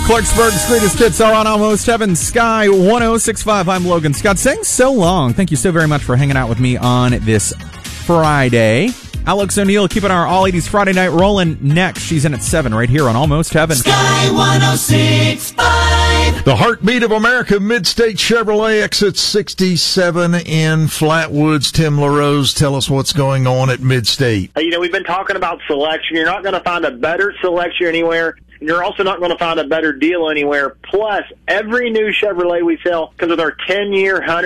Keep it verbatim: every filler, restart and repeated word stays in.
Clarksburg's greatest hits are on Almost Heaven, Sky one oh six point five. I'm Logan Scott saying so long. Thank you so very much for hanging out with me on this Friday. Alex O'Neill keeping our All eighties Friday night rolling next. She's in at seven right here on Almost Heaven. Sky one oh six point five. The heartbeat of America, Midstate Chevrolet, exit sixty-seven in Flatwoods. Tim LaRose, tell us what's going on at Midstate. You know, we've been talking about selection. You're not going to find a better selection anywhere. You're also not going to find a better deal anywhere. Plus, every new Chevrolet we sell comes with our ten-year, one hundred